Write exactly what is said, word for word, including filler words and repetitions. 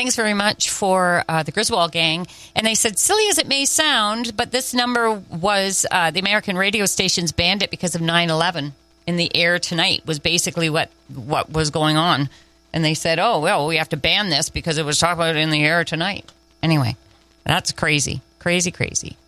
thanks very much for uh, the Griswold gang. And they said, silly as it may sound, but this number was, uh, the American radio stations banned it because of nine eleven. In the air tonight was basically what, what was going on. And they said, oh, well, we have to ban this because it was talked about in the air tonight. Anyway, that's crazy, crazy, crazy.